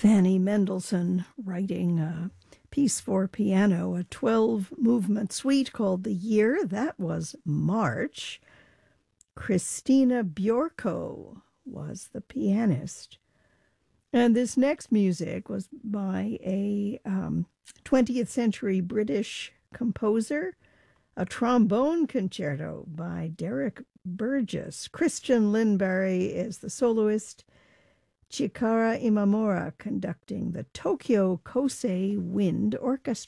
Fanny Mendelssohn writing a piece for piano, a 12-movement suite called The Year. That was March. Christina Bjorko was the pianist. And this next music was by a 20th century British composer, a trombone concerto by Derek Burgess. Christian Lindberry is the soloist. Chikara Imamura conducting the Tokyo Kosei Wind Orchestra.